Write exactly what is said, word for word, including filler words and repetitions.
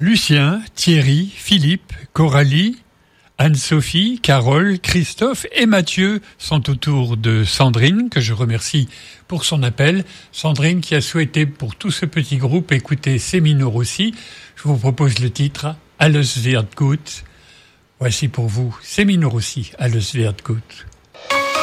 Lucien, Thierry, Philippe, Coralie, Anne-Sophie, Carole, Christophe et Mathieu sont autour de Sandrine, que je remercie pour son appel. Sandrine qui a souhaité pour tout ce petit groupe écouter Semino Rossi. Je vous propose le titre « Alles wird gut ». Voici pour vous Semino Rossi, « Alles wird gut ».